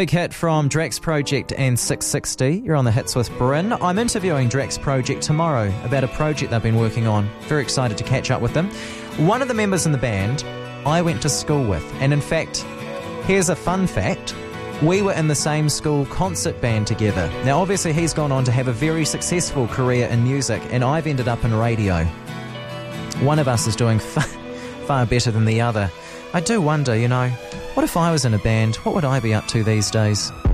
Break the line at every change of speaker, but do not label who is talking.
Big hit from Drax Project and 660. You're on the Hits with Bryn. I'm interviewing Drax Project tomorrow about a project they've been working on. Very excited to catch up with them. One of the members in the band I went to school with, and in fact, here's a fun fact. We were in the same school concert band together. Now obviously he's gone on to have a very successful career in music, and I've ended up in radio. One of us is doing far better than the other. I do wonder, what if I was in a band, what would I be up to these days?